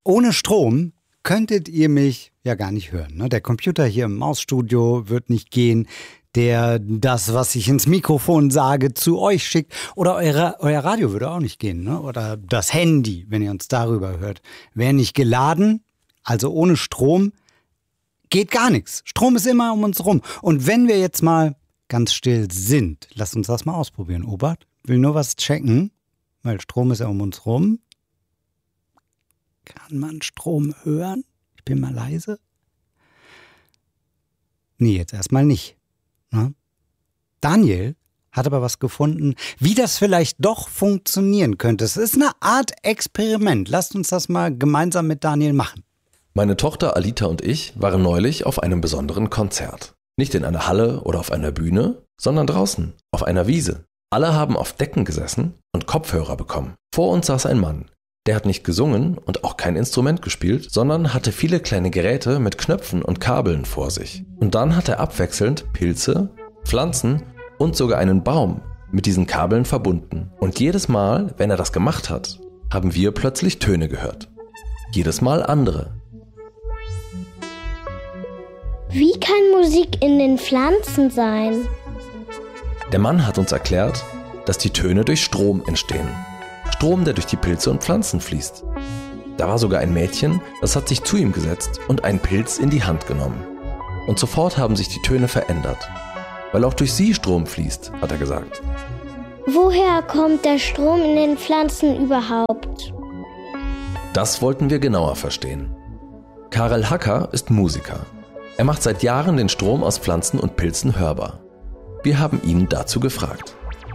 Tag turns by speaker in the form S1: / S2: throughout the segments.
S1: Ohne Strom könntet ihr mich ja gar nicht hören. Ne? Der Computer hier im Mausstudio wird nicht gehen, der das, was ich ins Mikrofon sage, zu euch schickt. Oder euer Radio würde auch nicht gehen. Ne? Oder das Handy, wenn ihr uns darüber hört, wäre nicht geladen. Also ohne Strom geht gar nichts. Strom ist immer um uns rum. Und wenn wir jetzt mal ganz still sind, lasst uns das mal ausprobieren. Obert, will nur was checken, weil Strom ist ja um uns rum. Kann man Strom hören? Ich bin mal leise. Nee, jetzt erstmal nicht. Na? Daniel hat aber was gefunden, wie das vielleicht doch funktionieren könnte. Es ist eine Art Experiment. Lasst uns das mal gemeinsam mit Daniel machen.
S2: Meine Tochter Alita und ich waren neulich auf einem besonderen Konzert. Nicht in einer Halle oder auf einer Bühne, sondern draußen, auf einer Wiese. Alle haben auf Decken gesessen und Kopfhörer bekommen. Vor uns saß ein Mann. Der hat nicht gesungen und auch kein Instrument gespielt, sondern hatte viele kleine Geräte mit Knöpfen und Kabeln vor sich. Und dann hat er abwechselnd Pilze, Pflanzen und sogar einen Baum mit diesen Kabeln verbunden. Und jedes Mal, wenn er das gemacht hat, haben wir plötzlich Töne gehört. Jedes Mal andere.
S3: Wie kann Musik in den Pflanzen sein?
S2: Der Mann hat uns erklärt, dass die Töne durch Strom entstehen. Strom, der durch die Pilze und Pflanzen fließt. Da war sogar ein Mädchen, das hat sich zu ihm gesetzt und einen Pilz in die Hand genommen. Und sofort haben sich die Töne verändert. Weil auch durch sie Strom fließt, hat er gesagt.
S3: Woher kommt der Strom in den Pflanzen überhaupt?
S2: Das wollten wir genauer verstehen. Karel Hacker ist Musiker. Er macht seit Jahren den Strom aus Pflanzen und Pilzen hörbar. Wir haben ihn dazu gefragt.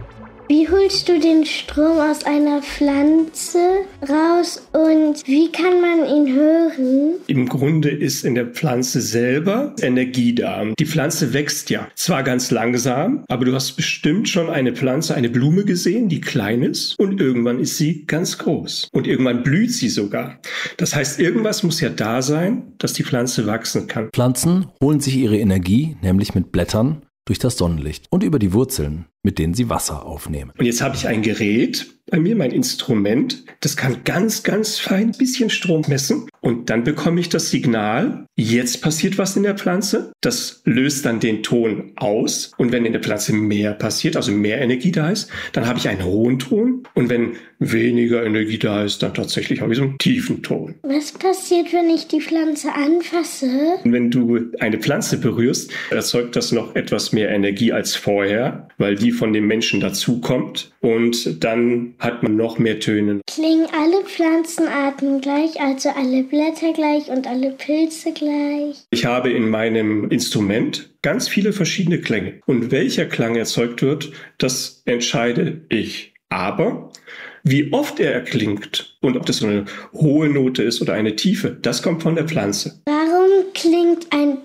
S3: Wie holst du den Strom aus einer Pflanze raus und wie kann man ihn hören?
S4: Im Grunde ist in der Pflanze selber Energie da. Die Pflanze wächst ja zwar ganz langsam, aber du hast bestimmt schon eine Pflanze, eine Blume gesehen, die klein ist und irgendwann ist sie ganz groß. Und irgendwann blüht sie sogar. Das heißt, irgendwas muss ja da sein, dass die Pflanze wachsen kann.
S2: Pflanzen holen sich ihre Energie, nämlich mit Blättern, durch das Sonnenlicht und über die Wurzeln, mit denen sie Wasser aufnehmen.
S4: Und jetzt habe ich ein Gerät bei mir, mein Instrument, das kann ganz, ganz fein ein bisschen Strom messen und dann bekomme ich das Signal, jetzt passiert was in der Pflanze, das löst dann den Ton aus und wenn in der Pflanze mehr passiert, also mehr Energie da ist, dann habe ich einen hohen Ton und wenn weniger Energie da ist, dann tatsächlich habe ich so einen tiefen Ton.
S3: Was passiert, wenn ich die Pflanze anfasse?
S4: Und wenn du eine Pflanze berührst, erzeugt das noch etwas mehr Energie als vorher, weil die von dem Menschen dazukommt und dann hat man noch mehr Töne.
S3: Klingen alle Pflanzenarten gleich, also alle Blätter gleich und alle Pilze gleich?
S4: Ich habe in meinem Instrument ganz viele verschiedene Klänge. Und welcher Klang erzeugt wird, das entscheide ich. Aber wie oft er erklingt und ob das so eine hohe Note ist oder eine tiefe, das kommt von der Pflanze.
S3: Warum klingt ein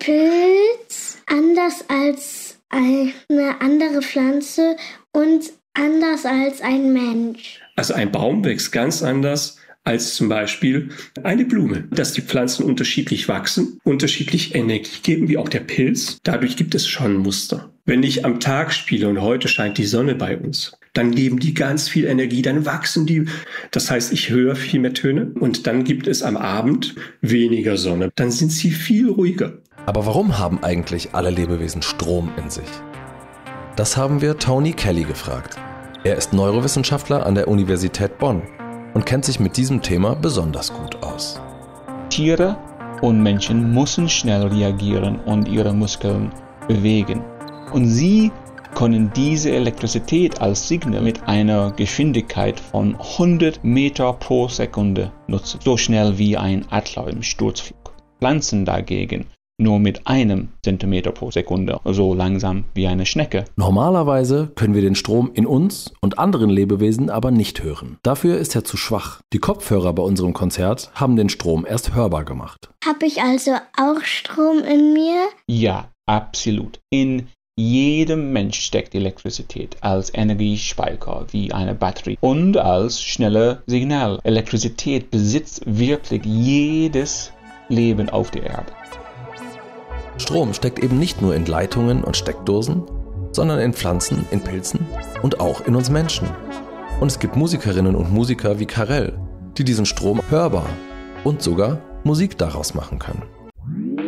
S3: Pilz anders als eine andere Pflanze und anders als ein Mensch?
S4: Also ein Baum wächst ganz anders als zum Beispiel eine Blume. Dass die Pflanzen unterschiedlich wachsen, unterschiedlich Energie geben, wie auch der Pilz. Dadurch gibt es schon Muster. Wenn ich am Tag spiele und heute scheint die Sonne bei uns, dann geben die ganz viel Energie, dann wachsen die. Das heißt, ich höre viel mehr Töne und dann gibt es am Abend weniger Sonne. Dann sind sie viel ruhiger.
S2: Aber warum haben eigentlich alle Lebewesen Strom in sich? Das haben wir Tony Kelly gefragt. Er ist Neurowissenschaftler an der Universität Bonn und kennt sich mit diesem Thema besonders gut aus.
S5: Tiere und Menschen müssen schnell reagieren und ihre Muskeln bewegen. Und sie können diese Elektrizität als Signal mit einer Geschwindigkeit von 100 Meter pro Sekunde nutzen. So schnell wie ein Adler im Sturzflug. Pflanzen dagegen nur mit 1 Zentimeter pro Sekunde, so langsam wie eine Schnecke.
S2: Normalerweise können wir den Strom in uns und anderen Lebewesen aber nicht hören. Dafür ist er zu schwach. Die Kopfhörer bei unserem Konzert haben den Strom erst hörbar gemacht.
S3: Habe ich also auch Strom in mir?
S5: Ja, absolut. In jedem Mensch steckt Elektrizität als Energiespeicher wie eine Batterie und als schnelle Signal. Elektrizität besitzt wirklich jedes Leben auf der Erde.
S2: Strom steckt eben nicht nur in Leitungen und Steckdosen, sondern in Pflanzen, in Pilzen und auch in uns Menschen. Und es gibt Musikerinnen und Musiker wie Karel, die diesen Strom hörbar und sogar Musik daraus machen können.